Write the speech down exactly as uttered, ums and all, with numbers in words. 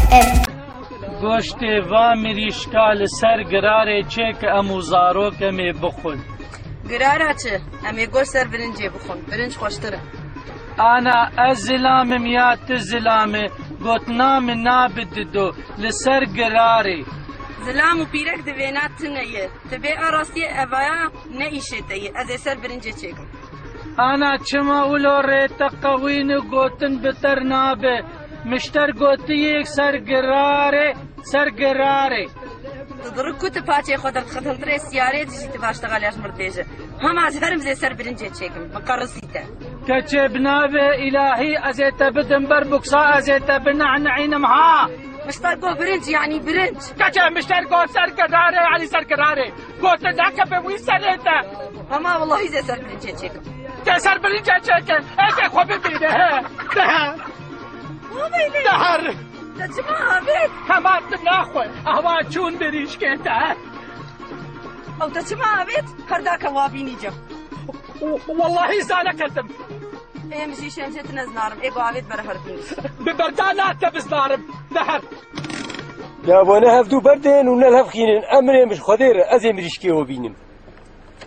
اف گوشتی و مریشکا لسر گراره چه که امو زاروکمی بخون گراره چه؟ امی گوش سر برنجی بخون برنج خوشتره انا از زلامم یا تزلامه گوتنام نابددو لسر گراره زلام و پیرک دوینات تنیه تبی آراستی اوایا نیشه تیه از سر برنجی چکم انا چما اولو ریتا قوین گوتن بتر نابه مشتر گوتی یک سر گراره سر گراره تدرك كنت باتي خدر ختم تري سيارة تجي تباشتغل يا شمر بيجة هم از هرم زي سر برنجة تشيكم مقرصيته كتشبنا إلهي أزيت بدن بربكسا أزيت بنعنعين معها مشترقو برنج يعني برنج كتشب مشترقو سر قراري يعني سر قراري قلت ذاك بوي سريته هما والله زي سر برنجة تشيكم سر برنجة تشيكم ايش خوبي بيده دهر دهر تجمع بيت هما تناخوي أهوا چون بريش كيتا او تجمع بيت هرداك وابيني جو والله زانا كتم ايه مشي شمشت نزنارم ايه قوابيت برهردين ببردانا تبزنارم دهر يا وانا هفدو بردين ونالهف خينين امري مش خدير ازي مريشكي وبينم